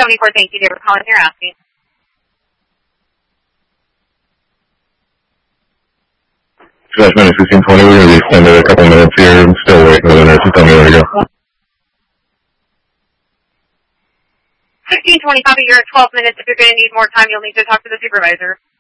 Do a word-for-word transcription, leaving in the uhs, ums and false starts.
seventy-four, thank you, dear, for calling. You're asking. Josh Minute sixteen twenty, we're going to be extended a couple minutes here. I'm still waiting for the nurse to tell me where to go. sixteen twenty, copy, you're at twelve minutes. If you're going to need more time, you'll need to talk to the supervisor.